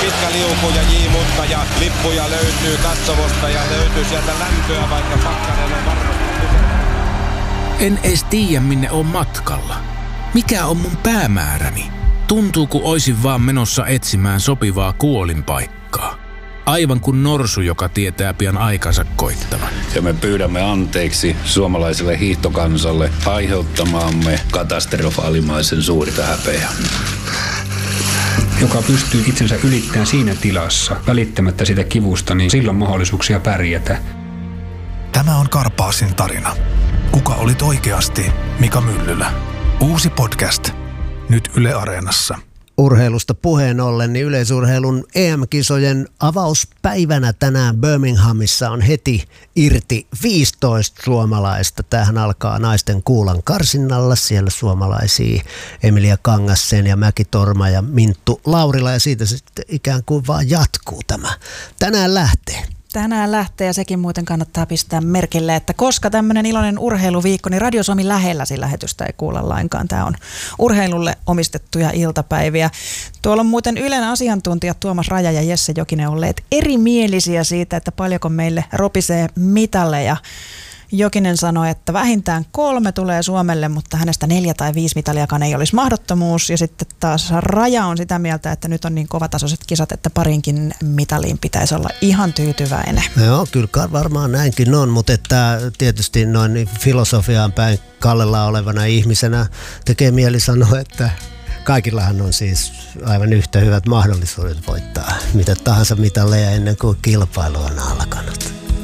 pitkä liuku ja J-mutta ja lippuja löytyy katsomosta ja löytyy sieltä lämpöä, vaikka pakkanen on varmasti. En edes tiedä, minne on matkalla. Mikä on mun päämääräni? Tuntuu, kun oisin vaan menossa etsimään sopivaa kuolinpaikkaa. Aivan kuin norsu, joka tietää pian aikansa koittavan. Ja me pyydämme anteeksi suomalaiselle hiihtokansalle aiheuttamaamme katastrofaalimaisen suurta häpeää. Joka pystyy itsensä ylittämään siinä tilassa, välittämättä sitä kivusta, niin silloin mahdollisuuksia pärjätä. Tämä on Karpaasin tarina. Kuka olit oikeasti Mika Myllylä? Uusi podcast. Nyt Yle Areenassa. Urheilusta puheen ollen, niin yleisurheilun EM-kisojen avauspäivänä tänään Birminghamissa on heti irti 15 suomalaista. Tämähän alkaa naisten kuulan karsinnalla. Siellä suomalaisia Emilia Kangassen ja Mäki Torma ja Minttu Laurila, ja siitä sitten ikään kuin vaan jatkuu tämä. Tänään lähtee. Tänään lähtee, ja sekin muuten kannattaa pistää merkille, että koska tämmöinen iloinen urheiluviikko, niin Radio Suomi lähelläsi lähetystä ei kuulla lainkaan. Tämä on urheilulle omistettuja iltapäiviä. Tuolla on muuten Ylen asiantuntijat Tuomas Raja ja Jesse Jokinen olleet erimielisiä siitä, että paljonko meille ropisee mitalleja. Jokinen sanoi, että vähintään 3 tulee Suomelle, mutta hänestä 4 tai 5 mitaliakaan ei olisi mahdottomuus. Ja sitten taas Raja on sitä mieltä, että nyt on niin kovatasoiset kisat, että parinkin mitaliin pitäisi olla ihan tyytyväinen. Joo, kyllä varmaan näinkin on, mutta että tietysti noin filosofiaan päin kallella olevana ihmisenä tekee mieli sanoa, että kaikillahan on siis aivan yhtä hyvät mahdollisuudet voittaa mitä tahansa mitalleja ennen kuin kilpailu on alkanut.